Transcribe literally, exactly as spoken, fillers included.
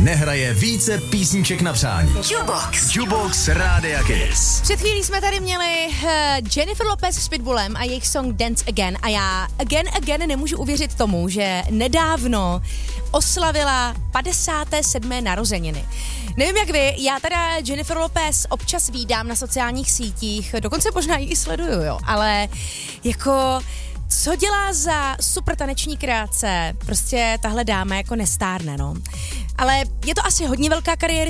nehraje více písniček na přání. Jukebox. Jukebox Rádia Kiss. Před chvílí jsme tady měli uh, Jennifer Lopez s Pitbullem a jejich song Dance Again a já again again nemůžu uvěřit tomu, že nedávno oslavila padesáté sedmé narozeniny. Nevím jak vy, já teda Jennifer Lopez občas vídám na sociálních sítích, dokonce možná ji i sleduju, jo, ale jako co dělá za super taneční krátce, prostě tahle dáma jako nestárne, no. Ale je to asi hodně velká kariéra.